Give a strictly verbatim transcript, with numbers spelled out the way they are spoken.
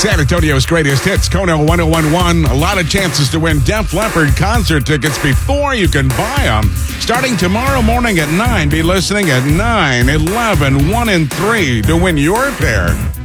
San Antonio's greatest hits, Kono one oh one point one. A lot of chances to win Def Leppard concert tickets before you can buy them. Starting tomorrow morning at nine, be listening at nine, eleven, one, and three to win your pair.